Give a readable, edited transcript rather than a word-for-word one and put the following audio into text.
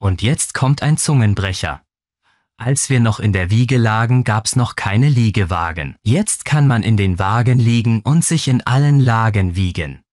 Und jetzt kommt ein Zungenbrecher. Als wir noch in der Wiege lagen, gab's noch keine Liegewagen. Jetzt kann man in den Wagen liegen und sich in allen Lagen wiegen.